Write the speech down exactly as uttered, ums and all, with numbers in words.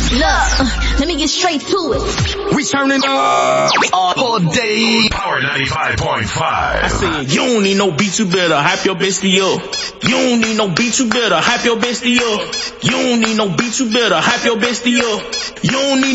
Look, uh, let me get straight to it. We turning up all day. Power ninety-five point five. I said, you don't need no beat, you better hype your bestie up. You don't need no beat, you better hype your bestie up. You don't need no beat, you better hype your bestie up. You don't need